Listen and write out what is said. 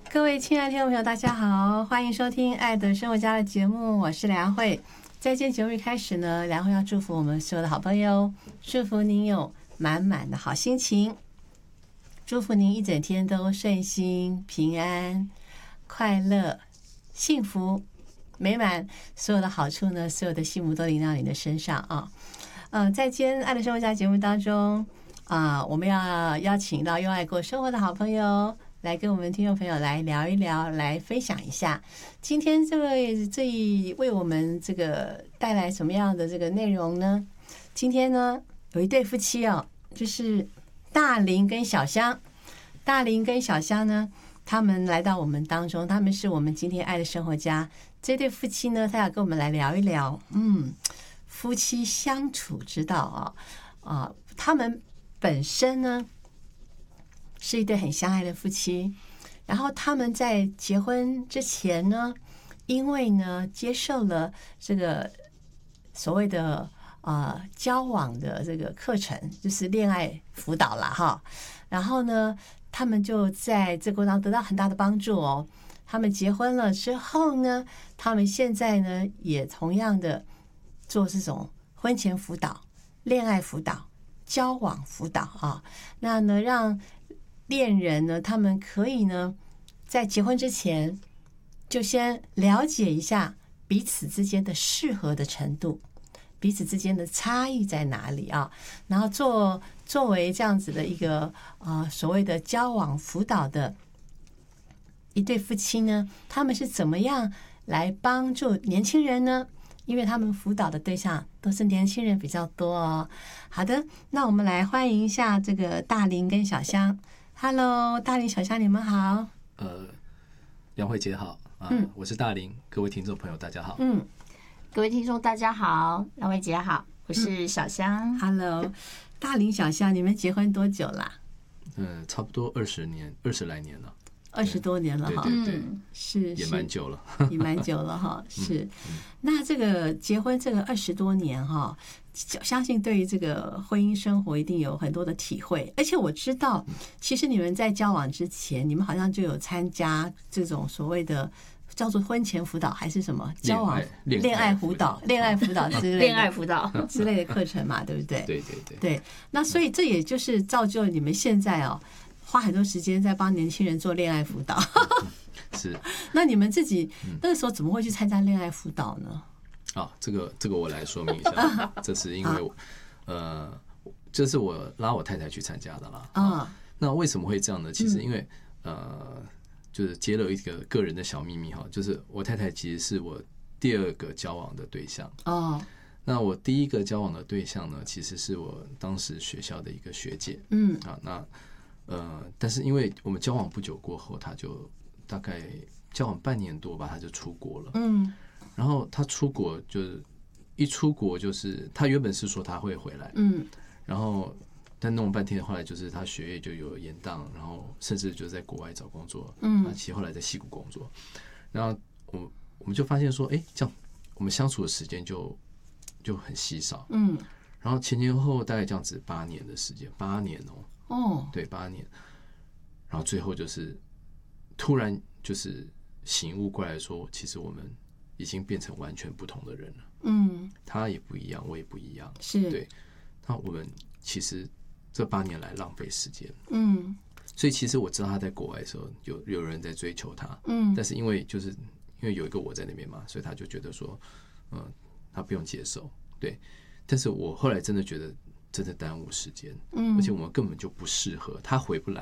各位亲爱的听众朋友，大家好，欢迎收听《爱的生活家》的节目，我是梁慧。在今天节目一开始呢，梁慧要祝福我们所有的好朋友，祝福您有满满的好心情，祝福您一整天都顺心、平安、快乐、幸福、美满，所有的好处呢，所有的幸福都临到你的身上啊。在今天《爱的生活家》节目当中我们要邀请到用爱过生活的好朋友。来跟我们听众朋友来聊一聊，来分享一下今天这为我们这个带来什么样的这个内容呢？今天呢有一对夫妻就是大林跟小香。大林跟小香呢，他们来到我们当中，他们是我们今天爱的生活家。这对夫妻呢，他要跟我们来聊一聊，夫妻相处之道他们本身呢是一对很相爱的夫妻，然后他们在结婚之前呢，因为呢接受了这个所谓的交往的这个课程，就是恋爱辅导啦哈，然后呢他们就在这个过程当中得到很大的帮助哦。他们结婚了之后呢，他们现在呢也同样的做这种婚前辅导、恋爱辅导、交往辅导那呢让恋人呢，他们可以呢，在结婚之前就先了解一下彼此之间的适合的程度，彼此之间的差异在哪里然后作为这样子的一个所谓的交往辅导的一对夫妻呢，他们是怎么样来帮助年轻人呢？因为他们辅导的对象都是年轻人比较多哦。好的，那我们来欢迎一下这个大林跟小香。Hello， 大林、小香，你们好。 梁慧姐好我是大林，各位听众朋友大家好。 各位听众大家好，梁慧姐好，我是小香。 Hello， 大林、小香，你们结婚多久啦？ 差不多20来年了。 20多年了哈， 对， 是也蛮久了， 也蛮久了哈，是。那这个结婚这个20多年哈，相信对于这个婚姻生活一定有很多的体会。而且我知道，其实你们在交往之前，你们好像就有参加这种所谓的叫做婚前辅导还是什么交往恋爱辅导之类的恋爱辅导之类的课程嘛，对不对？ 对。 那所以这也就是造就你们现在花很多时间在帮年轻人做恋爱辅导。 是。 那你们自己那个时候怎么会去参加恋爱辅导呢？ 这个我来说明一下。这是因为这是我拉我太太去参加的啦。那为什么会这样呢？其实因为就是揭露一个个人的小秘密就是我太太其实是我第二个交往的对象。那我第一个交往的对象呢，其实是我当时学校的一个学姐。但是因为我们交往不久过后，他就大概交往半年多吧，他就出国了。然后他出国就是一出国就是他原本是说他会回来，然后但弄了半天，后来就是他学业就有延宕，然后甚至就在国外找工作。其实后来在矽谷工作，然后我们就发现说，这样我们相处的时间就很稀少。然后前后大概这样子8年的时间，8年对，8年，然后最后就是突然就是醒悟过来说，其实我们已经变成完全不同的人了。他也不一样，我也不一样， 是对。那我们其实这8年来浪费时间。所以其实我知道他在国外的时候有人在追求他，但是因为有一个我在那边嘛，所以他就觉得说，他不用接受，对。但是我后来真的觉得真的耽误时间，而且我们根本就不适合，他回不来